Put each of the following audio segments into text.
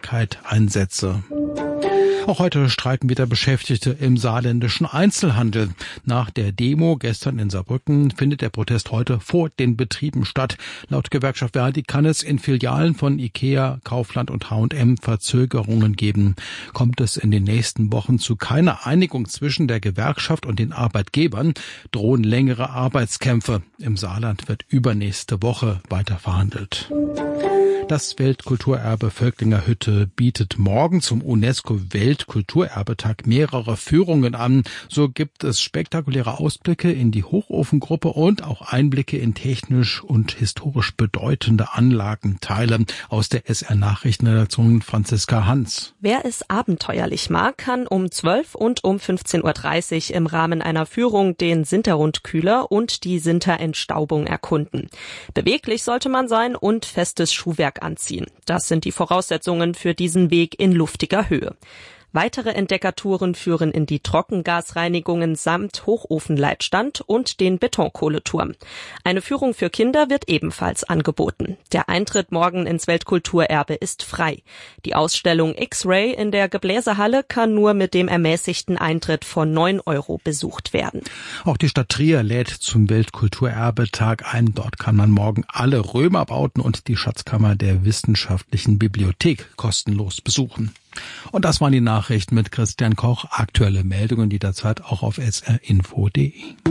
Kurzarbeitseinsätze. Auch heute streiken wieder Beschäftigte im saarländischen Einzelhandel. Nach der Demo gestern in Saarbrücken findet der Protest heute vor den Betrieben statt. Laut Gewerkschaft Verdi kann es in Filialen von IKEA, Kaufland und H&M Verzögerungen geben. Kommt es in den nächsten Wochen zu keiner Einigung zwischen der Gewerkschaft und den Arbeitgebern, drohen längere Arbeitskämpfe. Im Saarland wird übernächste Woche weiter verhandelt. Das Weltkulturerbe Völklinger Hütte bietet morgen zum UNESCO-Weltkulturerbetag mehrere Führungen an. So gibt es spektakuläre Ausblicke in die Hochofengruppe und auch Einblicke in technisch und historisch bedeutende Anlagenteile. Aus der SR-Nachrichtenredaktion Franziska Hans. Wer es abenteuerlich mag, kann um 12 und um 15.30 Uhr im Rahmen einer Führung den Sinterrundkühler und die Sinterentstaubung erkunden. Beweglich sollte man sein und festes Schuhwerk anziehen. Das sind die Voraussetzungen für diesen Weg in luftiger Höhe. Weitere Entdeckertouren führen in die Trockengasreinigungen samt Hochofenleitstand und den Betonkohleturm. Eine Führung für Kinder wird ebenfalls angeboten. Der Eintritt morgen ins Weltkulturerbe ist frei. Die Ausstellung X-Ray in der Gebläsehalle kann nur mit dem ermäßigten Eintritt von 9 € besucht werden. Auch die Stadt Trier lädt zum Weltkulturerbetag ein. Dort kann man morgen alle Römerbauten und die Schatzkammer der Wissenschaftlichen Bibliothek kostenlos besuchen. Und das waren die Nachrichten mit Christian Koch. Aktuelle Meldungen jederzeit auch auf srinfo.de.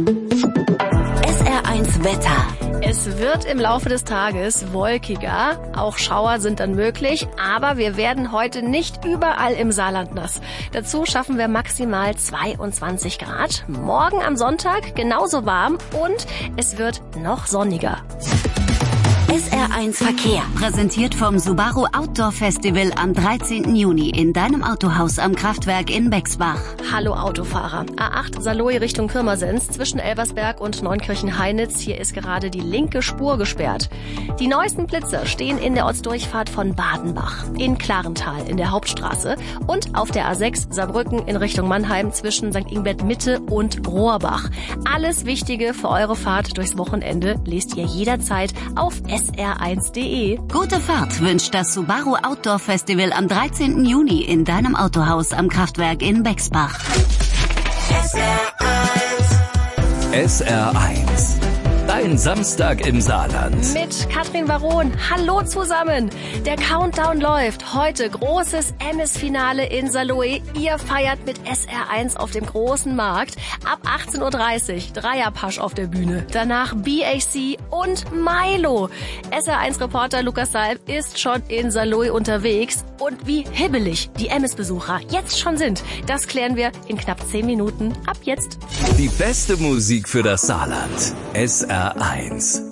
SR1 Wetter. Es wird im Laufe des Tages wolkiger. Auch Schauer sind dann möglich. Aber wir werden heute nicht überall im Saarland nass. Dazu schaffen wir maximal 22 Grad. Morgen am Sonntag genauso warm und es wird noch sonniger. SR1 Verkehr, präsentiert vom Subaru Outdoor Festival am 13. Juni in deinem Autohaus am Kraftwerk in Bexbach. Hallo Autofahrer. A8 Saarlouis Richtung Pirmasens zwischen Elversberg und Neunkirchen-Heinitz. Hier ist gerade die linke Spur gesperrt. Die neuesten Blitzer stehen in der Ortsdurchfahrt von Badenbach, in Klarental in der Hauptstraße und auf der A6 Saarbrücken in Richtung Mannheim zwischen St. Ingbert Mitte und Rohrbach. Alles Wichtige für eure Fahrt durchs Wochenende lest ihr jederzeit auf sr1.de. Gute Fahrt wünscht das Subaru Outdoor Festival am 13. Juni in deinem Autohaus am Kraftwerk in Bexbach. SR1. Dein Samstag im Saarland. Mit Katrin Baron. Hallo zusammen. Der Countdown läuft. Heute großes Emmis-Finale in Saarlouis. Ihr feiert mit SR1 auf dem großen Markt. Ab 18.30 Uhr Dreierpasch auf der Bühne. Danach BAC und Milo. SR1-Reporter Lukas Salb ist schon in Saarlouis unterwegs. Und wie hibbelig die Emmis-Besucher jetzt schon sind, das klären wir in knapp 10 Minuten ab jetzt. Die beste Musik für das Saarland. SR1.